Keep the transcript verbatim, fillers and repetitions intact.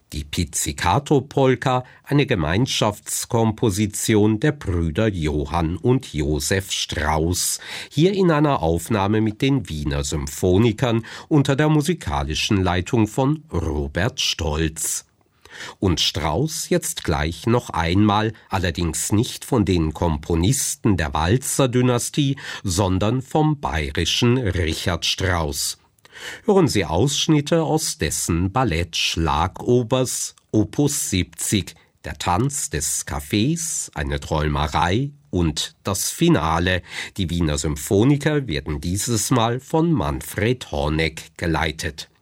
Die Pizzicato-Polka, eine Gemeinschaftskomposition der Brüder Johann und Josef Strauss, hier in einer Aufnahme mit den Wiener Symphonikern unter der musikalischen Leitung von Robert Stolz. Und Strauss jetzt gleich noch einmal, allerdings nicht von den Komponisten der Walzer-Dynastie, sondern vom bayerischen Richard Strauss. Hören Sie Ausschnitte aus dessen Ballett Schlagobers, Opus siebzig, der Tanz des Cafés, eine Träumerei und das Finale. Die Wiener Symphoniker werden dieses Mal von Manfred Horneck geleitet.